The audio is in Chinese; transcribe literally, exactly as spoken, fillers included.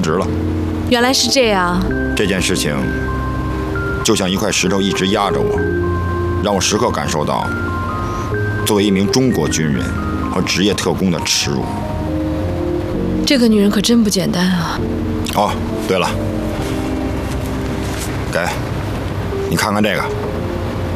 职了。 原来是这样。 这件事情就像一块石头一直压着我，让我时刻感受到作为一名中国军人和职业特工的耻辱。 这个女人可真不简单啊！ 哦，对了，给，你看看这个。